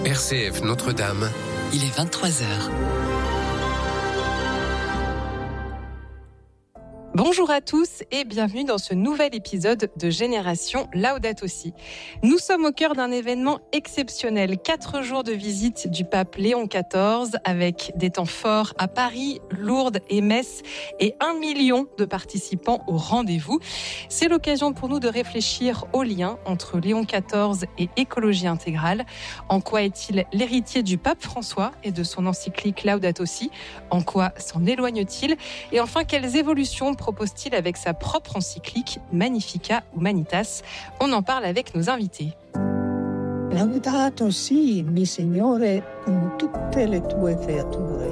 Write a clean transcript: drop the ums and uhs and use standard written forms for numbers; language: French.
RCF Notre-Dame. Il est 23h. Bonjour à tous et bienvenue dans ce nouvel épisode de Génération Laudato Si. Nous sommes au cœur d'un événement exceptionnel. 4 jours de visite du pape Léon XIV avec des temps forts à Paris, Lourdes et Metz et 1 million de participants au rendez-vous. C'est l'occasion pour nous de réfléchir au lien entre Léon XIV et écologie intégrale. En quoi est-il l'héritier du pape François et de son encyclique Laudato Si? En quoi s'en éloigne-t-il? Et enfin, quelles évolutions propose-t-il avec sa propre encyclique Magnificat Humanitas? On en parle avec nos invités. Laudato si, mi Signore, con tutte le tue creature.